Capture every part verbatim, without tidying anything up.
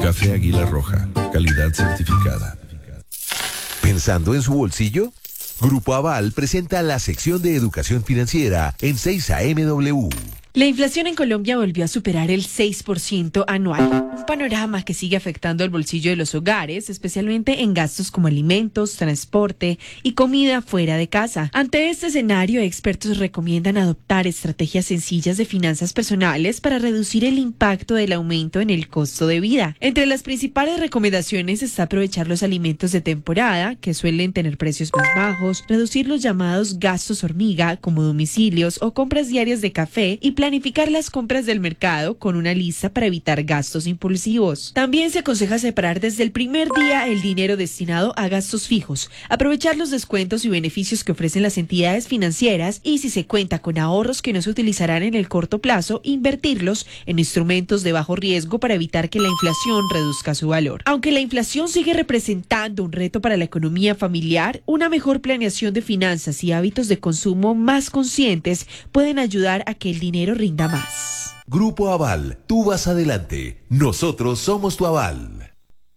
Café Águila Roja, calidad certificada. ¿Pensando en su bolsillo? Grupo Aval presenta la sección de educación financiera en seis A M W. La inflación en Colombia volvió a superar el seis por ciento anual, un panorama que sigue afectando el bolsillo de los hogares, especialmente en gastos como alimentos, transporte y comida fuera de casa. Ante este escenario, expertos recomiendan adoptar estrategias sencillas de finanzas personales para reducir el impacto del aumento en el costo de vida. Entre las principales recomendaciones está aprovechar los alimentos de temporada, que suelen tener precios más bajos, reducir los llamados gastos hormiga, como domicilios o compras diarias de café, y planificar las compras del mercado con una lista para evitar gastos impulsivos. También se aconseja separar desde el primer día el dinero destinado a gastos fijos, aprovechar los descuentos y beneficios que ofrecen las entidades financieras y, si se cuenta con ahorros que no se utilizarán en el corto plazo, invertirlos en instrumentos de bajo riesgo para evitar que la inflación reduzca su valor. Aunque la inflación sigue representando un reto para la economía familiar, una mejor planeación de finanzas y hábitos de consumo más conscientes pueden ayudar a que el dinero rinda más. Grupo Aval, tú vas adelante. Nosotros somos tu aval.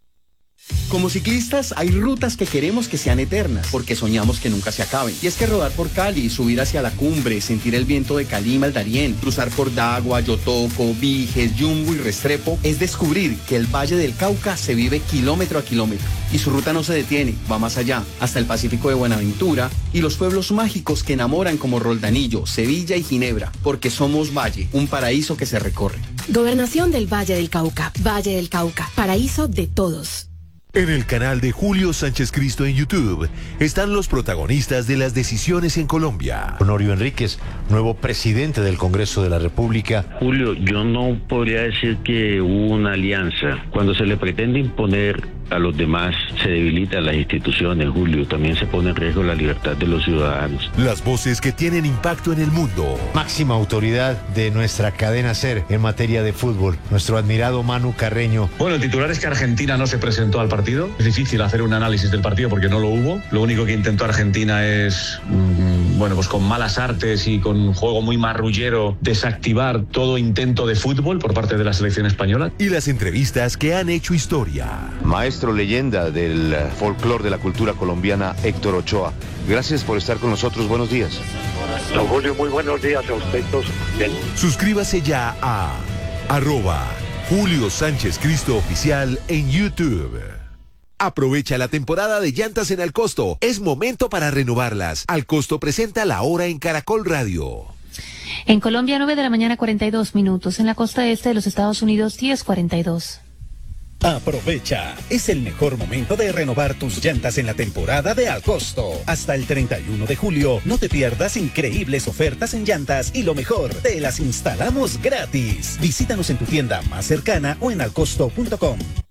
Como ciclistas hay rutas que queremos que sean eternas, porque soñamos que nunca se acaben. Y es que rodar por Cali, subir hacia la cumbre, sentir el viento de Calima al Darién, cruzar por Dagua, Yotoco, Viges, Yumbo y Restrepo, es descubrir que el Valle del Cauca se vive kilómetro a kilómetro. Y su ruta no se detiene, va más allá, hasta el Pacífico de Buenaventura y los pueblos mágicos que enamoran como Roldanillo, Sevilla y Ginebra, porque somos Valle, un paraíso que se recorre. Gobernación del Valle del Cauca, Valle del Cauca, paraíso de todos. En el canal de Julio Sánchez Cristo en YouTube están los protagonistas de las decisiones en Colombia. Honorio Enríquez, nuevo presidente del Congreso de la República. Julio, yo no podría decir que hubo una alianza. Cuando se le pretende imponer a los demás, se debilitan las instituciones, Julio. También se pone en riesgo la libertad de los ciudadanos. Las voces que tienen impacto en el mundo. Máxima autoridad de nuestra cadena SER en materia de fútbol, nuestro admirado Manu Carreño. Bueno, el titular es que Argentina no se presentó al partido. Es difícil hacer un análisis del partido porque no lo hubo. Lo único que intentó Argentina es, mmm, bueno, pues con malas artes y con un juego muy marrullero, desactivar todo intento de fútbol por parte de la selección española. Y las entrevistas que han hecho historia. Maestro leyenda del folclore de la cultura colombiana, Héctor Ochoa. Gracias por estar con nosotros. Buenos días. Don Julio, muy buenos días a usted todos. Bien. Suscríbase ya a arroba Julio Sánchez Cristo Oficial en YouTube. Aprovecha la temporada de llantas en Alcosto. Es momento para renovarlas. Alcosto presenta La Hora en Caracol Radio. En Colombia, nueve de la mañana, cuarenta y dos minutos. En la costa este de los Estados Unidos, diez cuarenta y dos. Aprovecha, es el mejor momento de renovar tus llantas en la temporada de Alcosto. Hasta el treinta y uno de julio, no te pierdas increíbles ofertas en llantas y lo mejor, te las instalamos gratis. Visítanos en tu tienda más cercana o en alcosto punto com.